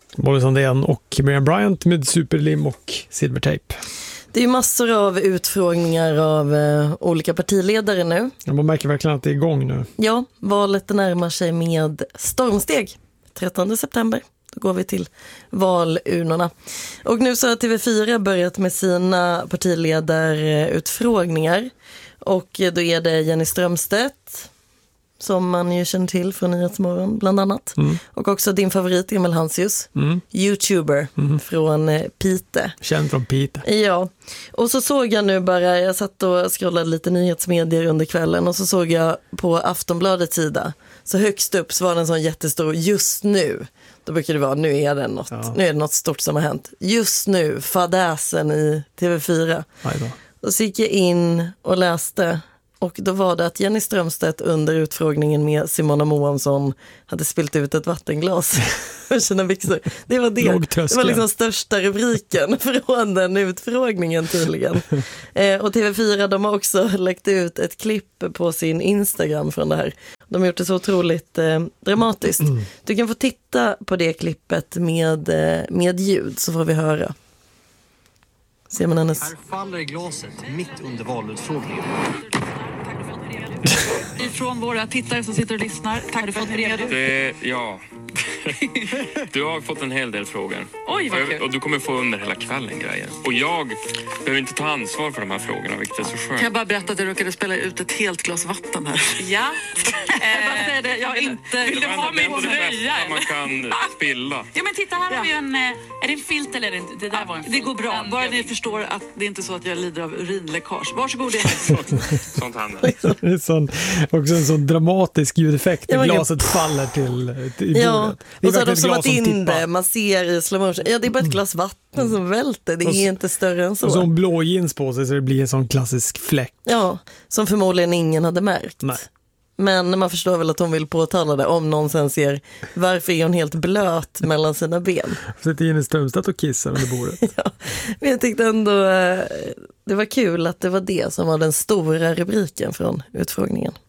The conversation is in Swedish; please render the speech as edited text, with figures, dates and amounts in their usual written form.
Molly Sandén och Miriam Bryant med superlim och silvertejp. Det är ju massor av utfrågningar av olika partiledare nu. Man märker verkligen att det är igång nu. Ja, valet närmar sig med stormsteg. 13 september, då går vi till valurnorna. Och nu så har TV4 börjat med sina partiledarutfrågningar. Och då är det Jenny Strömstedt, som man ju känner till från Nyhetsmorgon bland annat. Och också din favorit Emil Hansius, YouTuber från Pite. Känd från Pite. Ja, och så såg jag nu bara, jag satt och scrollade lite nyhetsmedier under kvällen och så såg jag på Aftonbladets sida, så högst upp så var det en sån jättestor just nu. Då brukar det vara, nu är det något stort som har hänt. Just nu, fadäsen i TV4. Och så gick jag in och läste. Och då var det att Jenny Strömstedt under utfrågningen med Simona Moamsson hade spillt ut ett vattenglas för sina byxor. Det var det. Det var liksom största rubriken från den utfrågningen tydligen. Och TV4, de har också lagt ut ett klipp på sin Instagram från det här. De har gjort det så otroligt dramatiskt. Du kan få titta på det klippet med ljud, så får vi höra. Ser man hennes... Här faller glaset mitt under valutfrågningen. Ifrån våra tittare som sitter och lyssnar. Tack för att ni är redo. Ja. Du har fått en hel del frågor. Oj, vad kul. Och du kommer få under hela kvällen grejer. Och jag behöver inte ta ansvar för de här frågorna, vilket är så skönt. Kan jag bara berätta att jag råkade spela ut ett helt glas vatten här? Ja. Jag inte... Vill du ha mig på tröja? Man kan spilla. Ja, men titta, här har vi ju en... Är det en filt eller är det inte? Det där var en filt. Det går bra. Bara ni förstår att det är inte så att jag lider av urinläckage. Varsågod. Sånt händer. Också en sån dramatisk ljudeffekt när glaset faller till bordet. Och så har de zoomat in det, man ser i slow motion. Ja, det är bara ett glas vatten som välter, det är inte större än så. Och så en blå jeans på sig så det blir en sån klassisk fläck. Ja, som förmodligen ingen hade märkt. Nej. Men man förstår väl att hon vill påtala det om någon sen ser varför är hon helt blöt mellan sina ben. Sätter in en Strömstedt och kissar under bordet. Ja, men jag tyckte ändå det var kul att det var det som var den stora rubriken från utfrågningen.